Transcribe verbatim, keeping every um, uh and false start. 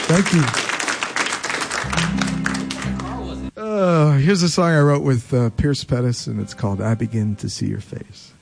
Thank you. Uh, here's a song I wrote with uh, Pierce Pettis, and it's called I Begin to See Your Face.